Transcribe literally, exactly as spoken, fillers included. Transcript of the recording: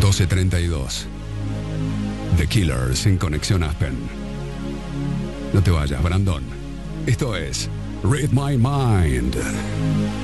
doce treinta y dos. The Killers en Conexión Aspen. No te vayas, Brandon. Esto es Read My Mind.